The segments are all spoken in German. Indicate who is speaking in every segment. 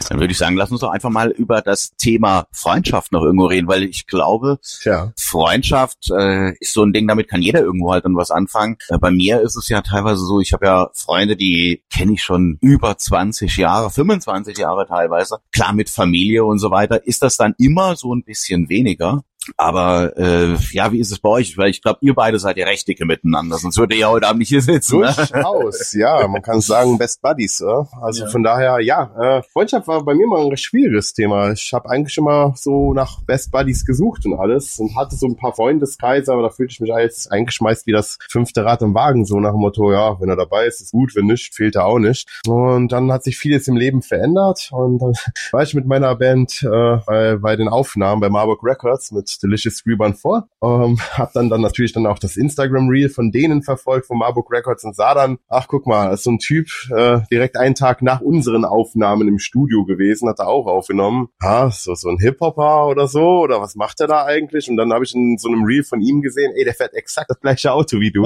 Speaker 1: Dann würde ich sagen, lass uns doch einfach mal über das Thema Freundschaft noch irgendwo reden, weil ich glaube, Freundschaft ist so ein Ding, damit kann jeder irgendwo halt dann was anfangen. Bei mir ist es ja teilweise so, ich habe ja Freunde, die kenne ich schon über 20 Jahre, 25 Jahre teilweise. Klar, mit Familie und so weiter ist das dann immer so ein bisschen weniger. Aber wie ist es bei euch? Weil ich glaube, ihr beide seid ja recht dicke miteinander, sonst würdet ihr ja heute Abend nicht hier sitzen.
Speaker 2: Durchaus, ja, man kann sagen Best Buddies. Also von daher, Freundschaft war bei mir mal ein recht schwieriges Thema. Ich habe eigentlich immer so nach Best Buddies gesucht und alles und hatte so ein paar Freundeskreise, aber da fühlte ich mich als eingeschmeißt wie das 5. Rad im Wagen, so nach dem Motto, ja, wenn er dabei ist, ist gut, wenn nicht, fehlt er auch nicht. Und dann hat sich vieles im Leben verändert und dann war ich mit meiner Band bei den Aufnahmen bei Marburg Records mit Delicious 314. Hab dann natürlich dann auch das Instagram-Reel von denen verfolgt, von Marburg Records und sah dann, ach guck mal, ist so ein Typ direkt einen Tag nach unseren Aufnahmen im Studio gewesen, hat er auch aufgenommen. So ein Hip-Hopper oder so, oder was macht er da eigentlich? Und dann habe ich in so einem Reel von ihm gesehen, der fährt exakt das gleiche Auto wie du.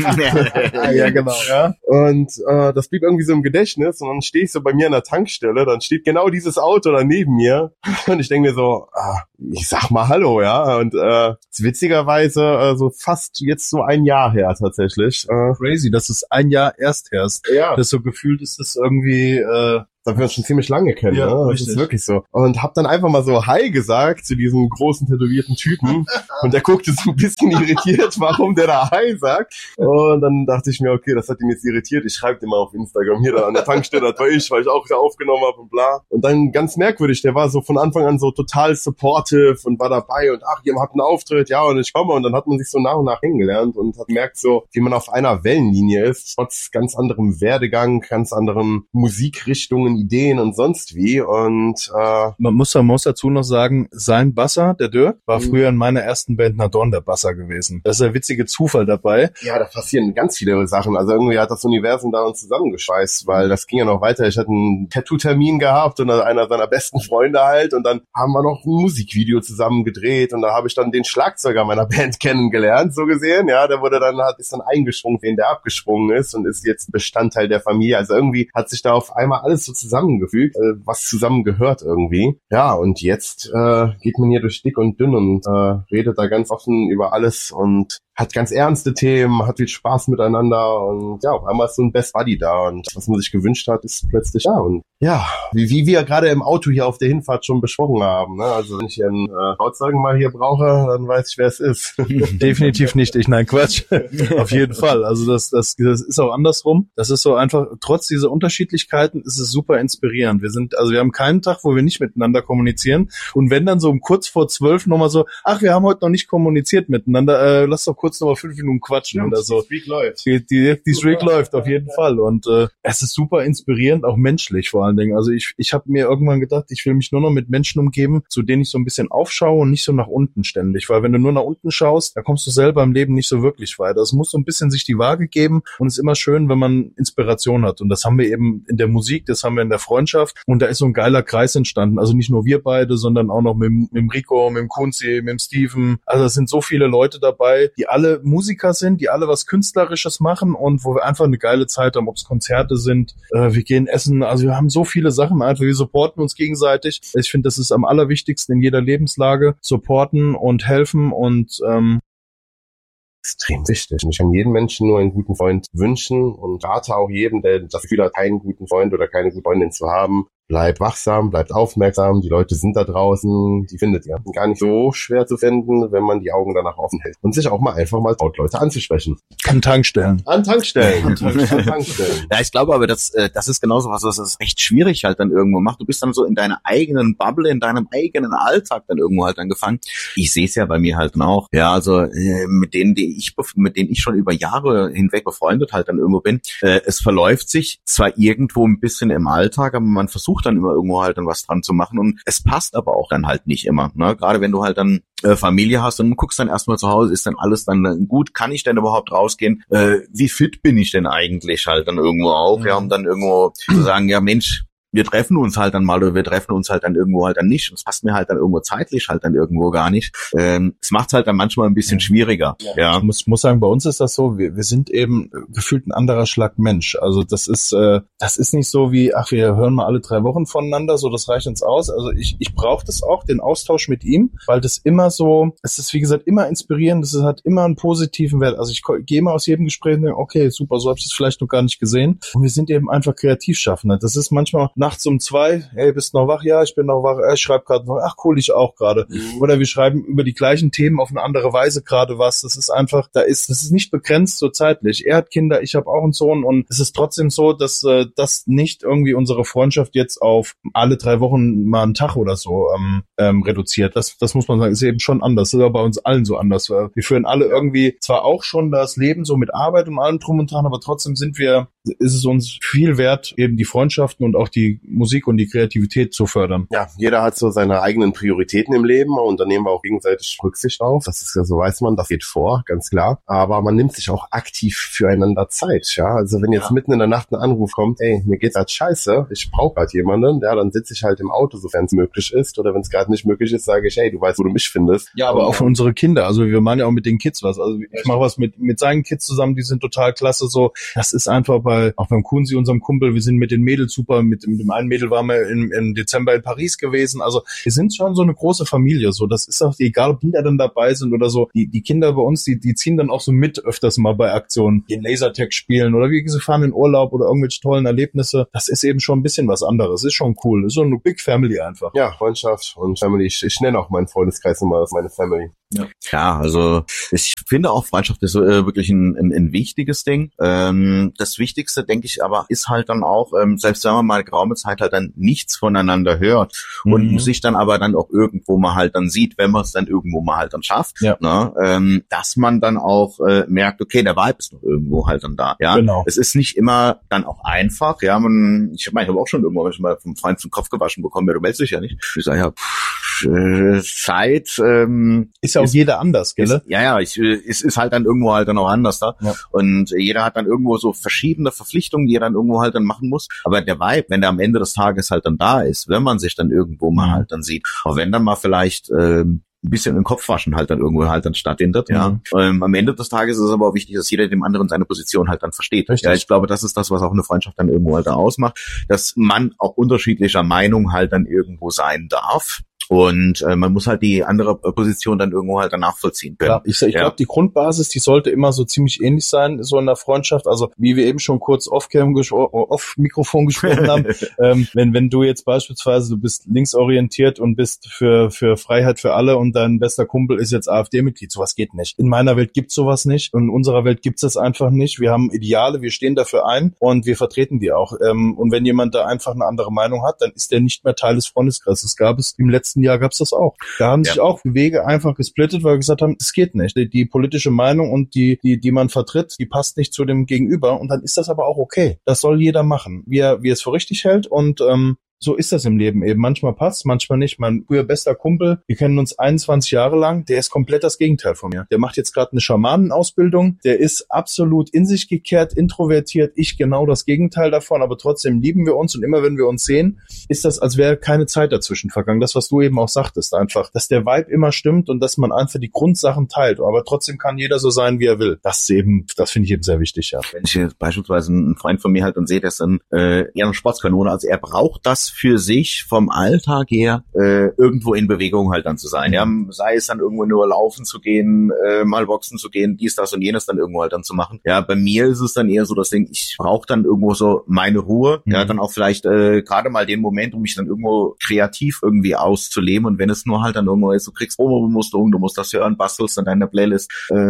Speaker 2: Ja, genau. Ja. Und das blieb irgendwie so im Gedächtnis und dann stehe ich so bei mir an der Tankstelle, dann steht genau dieses Auto da neben mir und ich denke mir so, ich sag mal Hallo, ja. Und witzigerweise so fast jetzt so ein Jahr her tatsächlich.
Speaker 3: Crazy, dass es ein Jahr erst her ist.
Speaker 2: Ja.
Speaker 3: Das so gefühlt ist es irgendwie
Speaker 2: da wir uns schon ziemlich lange kennen,
Speaker 3: ja,
Speaker 2: ne? Das ist wirklich so. Und hab dann einfach mal so Hi gesagt zu diesem großen tätowierten Typen und der guckte so ein bisschen irritiert, warum der da Hi sagt. Und dann dachte ich mir, okay, das hat ihn jetzt irritiert. Ich schreibe dem mal auf Instagram hier da an der Tankstelle, das war ich, weil ich auch da aufgenommen habe und bla. Und dann ganz merkwürdig, der war so von Anfang an so total supportive und war dabei und ach, ihr habt einen Auftritt, ja, und ich komme. Und dann hat man sich so nach und nach kennengelernt und hat gemerkt so, wie man auf einer Wellenlinie ist, trotz ganz anderem Werdegang, ganz anderen Musikrichtungen, Ideen und sonst wie. Und
Speaker 3: man muss dazu noch sagen, sein Basser, der Dirk, war früher in meiner ersten Band Nadorn der Basser gewesen. Das ist der witzige Zufall dabei.
Speaker 2: Ja, da passieren ganz viele Sachen. Also irgendwie hat das Universum da uns zusammengeschweißt, weil das ging ja noch weiter. Ich hatte einen Tattoo-Termin gehabt und einer seiner besten Freunde halt und dann haben wir noch ein Musikvideo zusammen gedreht und da habe ich dann den Schlagzeuger meiner Band kennengelernt, so gesehen. Ja, der ist dann eingesprungen, wen der abgesprungen ist und ist jetzt Bestandteil der Familie. Also irgendwie hat sich da auf einmal alles so zusammengefügt, was zusammengehört irgendwie. Ja, und jetzt geht man hier durch dick und dünn und redet da ganz offen über alles und hat ganz ernste Themen, hat viel Spaß miteinander und ja, auf einmal ist so ein Best Buddy da und was man sich gewünscht hat, ist plötzlich da und ja, wie wir gerade im Auto hier auf der Hinfahrt schon besprochen haben, ne? Also wenn ich einen Trauzeugen mal hier brauche, dann weiß ich, wer es ist.
Speaker 3: Definitiv nicht ich, nein, Quatsch. Auf jeden Fall. Also das ist auch andersrum. Das ist so einfach, trotz dieser Unterschiedlichkeiten ist es super inspirierend. Wir haben keinen Tag, wo wir nicht miteinander kommunizieren und wenn dann so um kurz vor 12 nochmal so, ach, wir haben heute noch nicht kommuniziert miteinander, lass doch kurz nochmal 5 Minuten quatschen oder so. Die Streak läuft. Die Streak läuft auf jeden Fall und es ist super inspirierend, auch menschlich vor allen Dingen. Also ich habe mir irgendwann gedacht, ich will mich nur noch mit Menschen umgeben, zu denen ich so ein bisschen aufschaue und nicht so nach unten ständig, weil wenn du nur nach unten schaust, da kommst du selber im Leben nicht so wirklich weiter. Es muss so ein bisschen sich die Waage geben und es ist immer schön, wenn man Inspiration hat und das haben wir eben in der Musik, das haben wir in der Freundschaft und da ist so ein geiler Kreis entstanden. Also nicht nur wir beide, sondern auch noch mit dem Rico, mit dem Kunzi, mit dem Steven. Also es sind so viele Leute dabei, die alle Musiker sind, die alle was Künstlerisches machen und wo wir einfach eine geile Zeit haben, ob es Konzerte sind, wir gehen essen, also wir haben so viele Sachen einfach, wir supporten uns gegenseitig. Ich finde, das ist am allerwichtigsten in jeder Lebenslage, supporten und helfen und
Speaker 2: extrem wichtig. Und ich kann jedem Menschen nur einen guten Freund wünschen und rate auch jedem, der das Gefühl hat, keinen guten Freund oder keine gute Freundin zu haben, bleibt wachsam, bleibt aufmerksam, die Leute sind da draußen, die findet ihr. Gar nicht so schwer zu finden, wenn man die Augen danach offen hält. Und sich auch mal einfach mal traut, Leute anzusprechen.
Speaker 3: An Tankstellen.
Speaker 2: An Tankstellen.
Speaker 1: Ja, ich glaube aber, das ist genauso was es echt schwierig halt dann irgendwo macht. Du bist dann so in deiner eigenen Bubble, in deinem eigenen Alltag dann irgendwo halt dann gefangen. Ich sehe es ja bei mir halt dann auch. Ja, also mit denen ich schon über Jahre hinweg befreundet halt dann irgendwo bin. Es verläuft sich zwar irgendwo ein bisschen im Alltag, aber man versucht dann immer irgendwo halt dann was dran zu machen und es passt aber auch dann halt nicht immer, ne? Gerade wenn du halt dann Familie hast und guckst dann erstmal zu Hause, ist dann alles dann gut, kann ich denn überhaupt rausgehen? Wie fit bin ich denn eigentlich halt dann irgendwo auch? Ja, um dann irgendwo zu sagen, ja Mensch, wir treffen uns halt dann mal oder wir treffen uns halt dann irgendwo halt dann nicht. Das passt mir halt dann irgendwo zeitlich halt dann irgendwo gar nicht. Es macht es halt dann manchmal ein bisschen schwieriger. Ja.
Speaker 3: Ich muss sagen, bei uns ist das so, wir sind eben gefühlt ein anderer Schlag Mensch. Also das ist nicht so wie, ach, wir hören mal alle 3 Wochen voneinander, so das reicht uns aus. Also ich brauche das auch, den Austausch mit ihm, weil das immer so, es ist wie gesagt immer inspirierend, es hat immer einen positiven Wert. Also ich gehe mal aus jedem Gespräch und denke, okay, super, so habe ich das vielleicht noch gar nicht gesehen. Und wir sind eben einfach Kreativschaffende. Das ist manchmal nachts um 2, hey, bist du noch wach? Ja, ich bin noch wach. Ich schreibe gerade noch, ach cool, ich auch gerade. Oder wir schreiben über die gleichen Themen auf eine andere Weise gerade was. Das ist einfach, das ist nicht begrenzt so zeitlich. Er hat Kinder, ich habe auch einen Sohn und es ist trotzdem so, dass das nicht irgendwie unsere Freundschaft jetzt auf alle 3 Wochen mal einen Tag oder so reduziert. Das muss man sagen, ist eben schon anders. Das ist aber bei uns allen so anders. Wir führen alle irgendwie zwar auch schon das Leben so mit Arbeit und allem drum und dran, aber trotzdem ist es uns viel wert, eben die Freundschaften und auch die Musik und die Kreativität zu fördern.
Speaker 2: Ja, jeder hat so seine eigenen Prioritäten im Leben und da nehmen wir auch gegenseitig Rücksicht auf. Das ist ja, so weiß man, das geht vor, ganz klar. Aber man nimmt sich auch aktiv füreinander Zeit, ja. Also wenn jetzt mitten in der Nacht ein Anruf kommt, ey, mir geht's halt scheiße, ich brauche halt jemanden, ja, dann sitze ich halt im Auto, sofern es möglich ist. Oder wenn es gerade nicht möglich ist, sage ich, hey, du weißt, wo du mich findest.
Speaker 3: Ja, aber auch für unsere Kinder. Also wir machen ja auch mit den Kids was. Also ich mache was mit seinen Kids zusammen, die sind total klasse so. Das ist einfach auch beim Kunzi, unserem Kumpel, wir sind mit den Mädels super, mit dem einen Mädel waren wir im Dezember in Paris gewesen. Also wir sind schon so eine große Familie. So, das ist auch egal, ob Kinder dann dabei sind oder so. Die Kinder bei uns, die ziehen dann auch so mit öfters mal bei Aktionen, den Lasertag spielen oder wie sie fahren in Urlaub oder irgendwelche tollen Erlebnisse. Das ist eben schon ein bisschen was anderes. Ist schon cool. Ist so eine Big Family einfach.
Speaker 2: Ja, Freundschaft und Family. Ich nenne auch meinen Freundeskreis immer als meine Family.
Speaker 1: Ja, also ich finde auch Freundschaft ist wirklich ein wichtiges Ding. Das Wichtigste, denke ich, aber ist halt dann auch, selbst wenn man mal eine geraume Zeit halt dann nichts voneinander hört und sich dann aber dann auch irgendwo mal halt dann sieht, wenn man es dann irgendwo mal halt dann schafft, ne, dass man dann auch merkt, okay, der Vibe ist noch irgendwo halt dann da. Ja,
Speaker 3: genau.
Speaker 1: Es ist nicht immer dann auch einfach. Ja, ich habe auch schon irgendwo mal vom Freund zum Kopf gewaschen bekommen, ja, du meldest dich ja nicht. Ich sage ja, Zeit
Speaker 3: ist ja auch jeder anders, gell?
Speaker 1: Es ist halt dann irgendwo halt dann auch anders da. Ja. Und jeder hat dann irgendwo so verschiedene Verpflichtungen, die er dann irgendwo halt dann machen muss. Aber der Vibe, wenn der am Ende des Tages halt dann da ist, wenn man sich dann irgendwo mal halt dann sieht, auch wenn dann mal vielleicht ein bisschen im Kopf waschen halt dann irgendwo halt dann stattfindet, ja. Am Ende des Tages ist es aber auch wichtig, dass jeder dem anderen seine Position halt dann versteht. Richtig. Ja, ich glaube, das ist das, was auch eine Freundschaft dann irgendwo halt da ausmacht, dass man auch unterschiedlicher Meinung halt dann irgendwo sein darf. Und man muss halt die andere Position dann irgendwo halt dann nachvollziehen können.
Speaker 3: Ja, ich glaube, die Grundbasis, die sollte immer so ziemlich ähnlich sein, so in der Freundschaft. Also wie wir eben schon kurz off-Mikrofon gesprochen haben, wenn du jetzt beispielsweise, du bist linksorientiert und bist für Freiheit für alle und dein bester Kumpel ist jetzt AfD-Mitglied, sowas geht nicht. In meiner Welt gibt's sowas nicht und in unserer Welt gibt's das einfach nicht. Wir haben Ideale, wir stehen dafür ein und wir vertreten die auch. Und wenn jemand da einfach eine andere Meinung hat, dann ist der nicht mehr Teil des Freundeskreises. Im letzten Jahr gab's das auch. Da haben sich auch Wege einfach gesplittet, weil wir gesagt haben, es geht nicht. Die politische Meinung und die man vertritt, die passt nicht zu dem Gegenüber und dann ist das aber auch okay. Das soll jeder machen, wie er es für richtig hält und so ist das im Leben eben. Manchmal passt, manchmal nicht. Mein früher bester Kumpel, wir kennen uns 21 Jahre lang, der ist komplett das Gegenteil von mir. Der macht jetzt gerade eine Schamanenausbildung, der ist absolut in sich gekehrt, introvertiert, ich genau das Gegenteil davon, aber trotzdem lieben wir uns und immer wenn wir uns sehen, ist das, als wäre keine Zeit dazwischen vergangen. Das, was du eben auch sagtest, einfach, dass der Vibe immer stimmt und dass man einfach die Grundsachen teilt, aber trotzdem kann jeder so sein, wie er will. Das finde ich eben sehr wichtig, ja.
Speaker 1: Wenn ich jetzt beispielsweise einen Freund von mir halt und sehe, der ist dann eher eine Sportskanone, also er braucht das für sich vom Alltag her irgendwo in Bewegung halt dann zu sein. Ja, sei es dann irgendwo nur laufen zu gehen, mal boxen zu gehen, dies, das und jenes dann irgendwo halt dann zu machen. Ja, bei mir ist es dann eher so das Ding, ich brauche dann irgendwo so meine Ruhe, ja, dann auch vielleicht gerade mal den Moment, um mich dann irgendwo kreativ irgendwie auszuleben und wenn es nur halt dann irgendwo ist, du kriegst Promo-Bemusterung, du musst das hören, bastelst an deiner Playlist,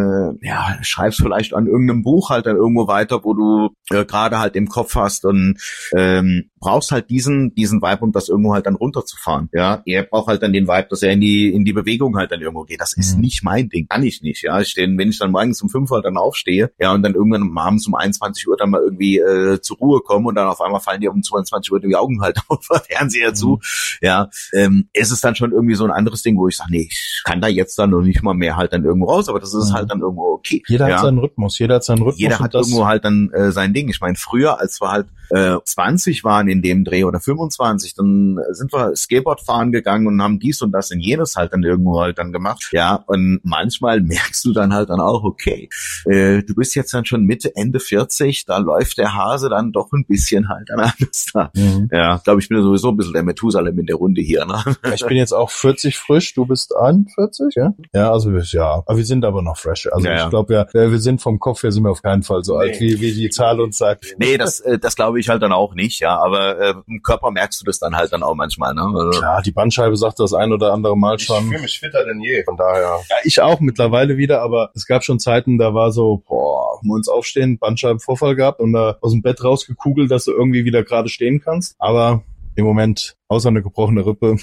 Speaker 1: schreibst vielleicht an irgendeinem Buch halt dann irgendwo weiter, wo du gerade halt im Kopf hast und brauchst halt diesen Vibe, um das irgendwo halt dann runterzufahren. Ja, er braucht halt dann den Vibe, dass er in die Bewegung halt dann irgendwo geht. Das ist nicht mein Ding, kann ich nicht. Ja, wenn ich dann morgens um 5 halt dann aufstehe, ja, und dann irgendwann abends um 21 Uhr dann mal irgendwie zur Ruhe komme und dann auf einmal fallen dir um 22 Uhr die Augen halt auf dem Fernseher zu. Ja, es ist dann schon irgendwie so ein anderes Ding, wo ich sage, nee, ich kann da jetzt dann noch nicht mal mehr halt dann irgendwo raus, aber das ist halt dann irgendwo okay.
Speaker 3: Jeder hat seinen Rhythmus.
Speaker 1: Jeder hat irgendwo halt dann sein Ding. Ich meine, früher, als wir halt 20 waren in dem Dreh oder 25, dann sind wir Skateboard fahren gegangen und haben dies und das und jenes halt dann irgendwo halt dann gemacht. Ja, und manchmal merkst du dann halt dann auch, okay, du bist jetzt dann schon Mitte, Ende 40, da läuft der Hase dann doch ein bisschen halt an anders da. Mhm. Ja, glaube ich bin sowieso ein bisschen der Methusalem in der Runde hier, ne?
Speaker 3: Ich bin jetzt auch 40 frisch, du bist 41, ja? Ja, also ja, aber wir sind aber noch fresh. Also ja, ich glaube wir sind vom Kopf her sind wir auf keinen Fall so alt, wie die Zahl uns sagt.
Speaker 1: Nee, das glaube ich halt dann auch nicht, ja, aber im Körper merkst du das dann halt dann auch manchmal, ne? Also,
Speaker 3: klar, die Bandscheibe sagt das ein oder andere Mal schon.
Speaker 2: Ich fühle mich fitter denn je, von daher.
Speaker 3: Ja, ich auch mittlerweile wieder, aber es gab schon Zeiten, da war so, wir uns aufstehen, Bandscheibenvorfall gehabt und da aus dem Bett rausgekugelt, dass du irgendwie wieder gerade stehen kannst. Aber im Moment, außer eine gebrochene Rippe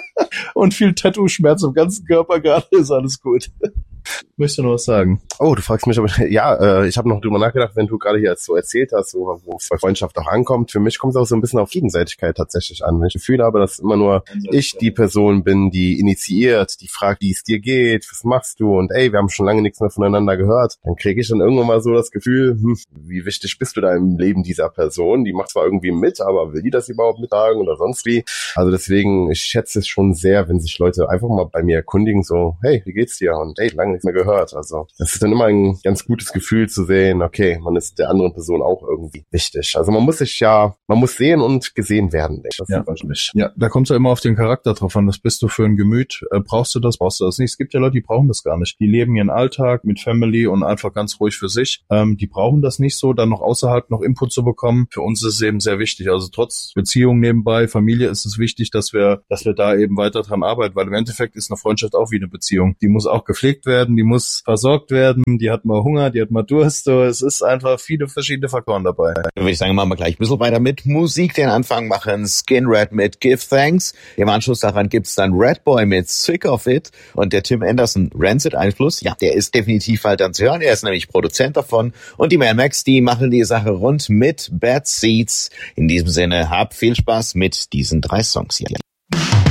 Speaker 3: und viel Tattoo-Schmerz im ganzen Körper gerade, ist alles gut. Möchtest du noch was sagen?
Speaker 2: Oh, du fragst mich, aber ja, ich habe noch drüber nachgedacht, wenn du gerade hier so erzählt hast, wo es bei Freundschaft auch ankommt. Für mich kommt es auch so ein bisschen auf Gegenseitigkeit tatsächlich an. Wenn ich das Gefühl habe, dass immer nur ich die Person bin, die initiiert, die fragt, wie es dir geht, was machst du und ey, wir haben schon lange nichts mehr voneinander gehört, dann kriege ich dann irgendwann mal so das Gefühl, wie wichtig bist du da im Leben dieser Person? Die macht zwar irgendwie mit, aber will die das überhaupt mittragen oder sonst wie? Also deswegen, ich schätze es schon sehr, wenn sich Leute einfach mal bei mir erkundigen, so, hey, wie geht's dir? Und hey, lange nichts mehr gehört. Also das ist dann immer ein ganz gutes Gefühl zu sehen, okay, man ist der anderen Person auch irgendwie wichtig. Also man muss sehen und gesehen werden. Das
Speaker 3: ja, da kommt es ja immer auf den Charakter drauf an. Was bist du für ein Gemüt? Brauchst du das nicht? Es gibt ja Leute, die brauchen das gar nicht. Die leben ihren Alltag mit Family und einfach ganz ruhig für sich. Die brauchen das nicht so, dann noch außerhalb noch Input zu bekommen. Für uns ist es eben sehr wichtig. Also trotz Beziehung nebenbei, Familie ist es wichtig, dass wir da eben weiter dran arbeiten, weil im Endeffekt ist eine Freundschaft auch wie eine Beziehung. Die muss auch gepflegt werden, die muss versorgt werden, die hat mal Hunger, die hat mal Durst. Es ist einfach viele verschiedene Faktoren dabei.
Speaker 1: Dann würde ich sagen, machen wir gleich ein bisschen weiter mit Musik. Den Anfang machen Skin Red mit Give Thanks. Im Anschluss daran gibt's dann Red Boy mit Sick of It und der Tim Anderson Rancid-Einfluss. Ja, der ist definitiv halt dann zu hören. Er ist nämlich Produzent davon und die Man Max, die machen die Sache rund mit Bad Seeds. In diesem Sinne, hab viel Spaß mit diesen 3 Songs hier.